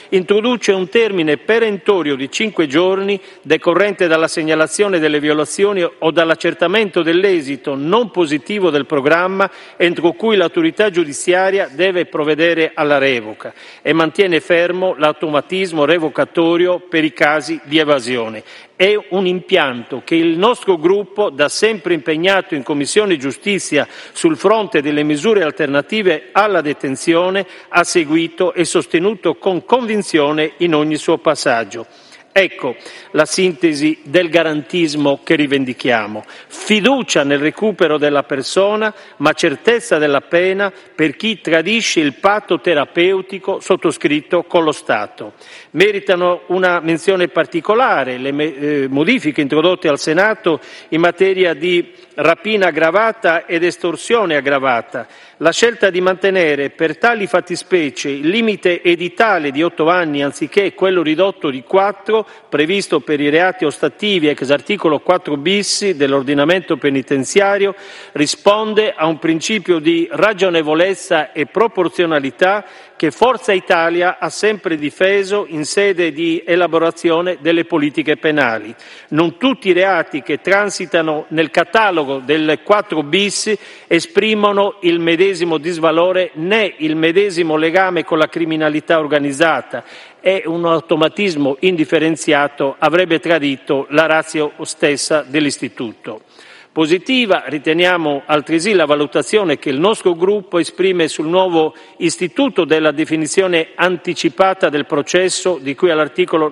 introduce un termine perentorio di 5 giorni, decorrente dalla segnalazione delle violazioni o dall'accertamento dell'esito non positivo del programma, entro cui l'autorità giudiziaria deve provvedere alla revoca, e mantiene fermo l'automatismo revocatorio per i casi di evasione. È un impianto che il nostro gruppo, da sempre impegnato in Commissione Giustizia sul fronte delle misure alternative alla detenzione, ha seguito e sostenuto con convinzione in ogni suo passaggio. Ecco la sintesi del garantismo che rivendichiamo: fiducia nel recupero della persona, ma certezza della pena per chi tradisce il patto terapeutico sottoscritto con lo Stato. Meritano una menzione particolare le modifiche introdotte al Senato in materia di rapina aggravata ed estorsione aggravata. La scelta di mantenere per tali fattispecie il limite edittale di 8 anni anziché quello ridotto di 4 previsto per i reati ostativi ex articolo 4 bis dell'ordinamento penitenziario risponde a un principio di ragionevolezza e proporzionalità che Forza Italia ha sempre difeso in sede di elaborazione delle politiche penali. Non tutti i reati che transitano nel catalogo del 4 bis esprimono il medesimo disvalore né il medesimo legame con la criminalità organizzata, e un automatismo indifferenziato avrebbe tradito la ratio stessa dell'istituto. Positiva riteniamo altresì la valutazione che il nostro gruppo esprime sul nuovo istituto della definizione anticipata del processo di cui all'articolo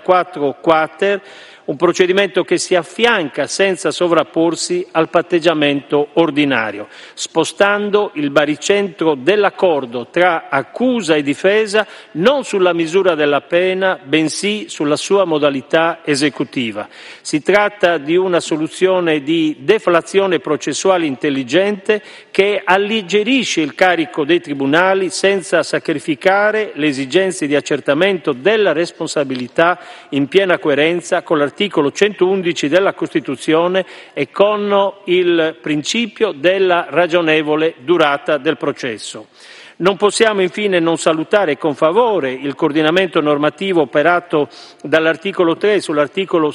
94 quater, un procedimento che si affianca senza sovrapporsi al patteggiamento ordinario, spostando il baricentro dell'accordo tra accusa e difesa non sulla misura della pena, bensì sulla sua modalità esecutiva. Si tratta di una soluzione di deflazione processuale intelligente che alleggerisce il carico dei tribunali senza sacrificare le esigenze di accertamento della responsabilità in piena coerenza con l'articolo 111 della Costituzione e con il principio della ragionevole durata del processo. Non possiamo infine non salutare con favore il coordinamento normativo operato dall'articolo 3 sull'articolo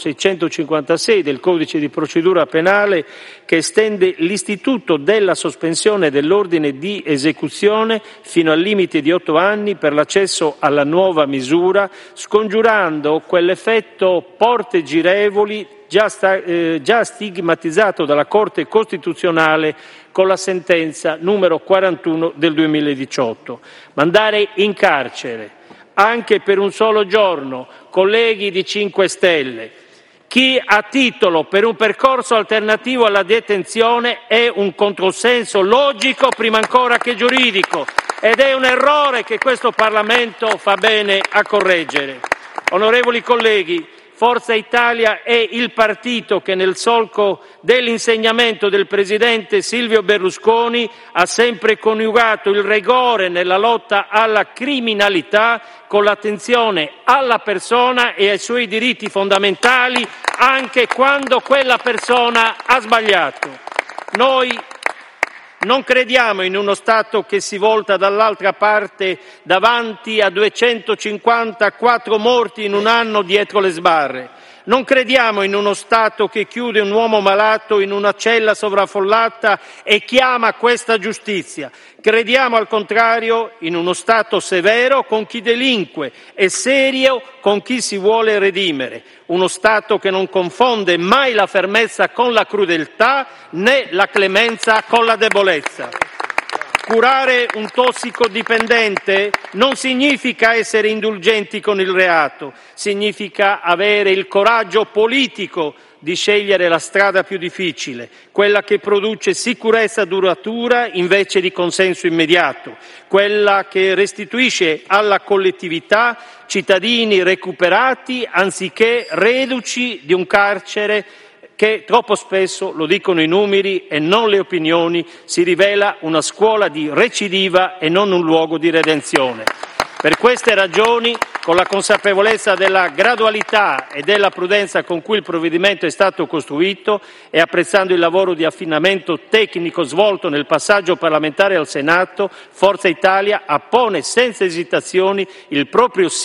656 del Codice di procedura penale, che estende l'istituto della sospensione dell'ordine di esecuzione fino al limite di 8 anni per l'accesso alla nuova misura, scongiurando quell'effetto porte girevoli già stigmatizzato dalla Corte Costituzionale con la sentenza numero 41 del 2018. Mandare in carcere, anche per un solo giorno, colleghi di 5 Stelle, chi ha titolo per un percorso alternativo alla detenzione è un controsenso logico prima ancora che giuridico, ed è un errore che questo Parlamento fa bene a correggere. Onorevoli colleghi, Forza Italia è il partito che nel solco dell'insegnamento del presidente Silvio Berlusconi ha sempre coniugato il rigore nella lotta alla criminalità con l'attenzione alla persona e ai suoi diritti fondamentali, anche quando quella persona ha sbagliato. Noi non crediamo in uno Stato che si volta dall'altra parte davanti a 254 morti in un anno dietro le sbarre. Non crediamo in uno Stato che chiude un uomo malato in una cella sovraffollata e chiama questa giustizia. Crediamo al contrario in uno Stato severo con chi delinque e serio con chi si vuole redimere. Uno Stato che non confonde mai la fermezza con la crudeltà né la clemenza con la debolezza. Curare un tossicodipendente non significa essere indulgenti con il reato, significa avere il coraggio politico di scegliere la strada più difficile, quella che produce sicurezza duratura invece di consenso immediato, quella che restituisce alla collettività cittadini recuperati anziché reduci di un carcere che troppo spesso, lo dicono i numeri e non le opinioni, si rivela una scuola di recidiva e non un luogo di redenzione. Per queste ragioni, con la consapevolezza della gradualità e della prudenza con cui il provvedimento è stato costruito e apprezzando il lavoro di affinamento tecnico svolto nel passaggio parlamentare al Senato, Forza Italia appone senza esitazioni il proprio